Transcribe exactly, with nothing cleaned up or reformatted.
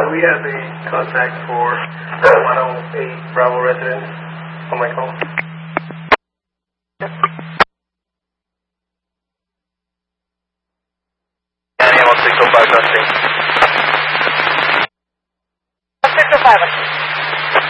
we have a contact for one oh eight Bravo residence on my call. six oh five, nothing. six oh five.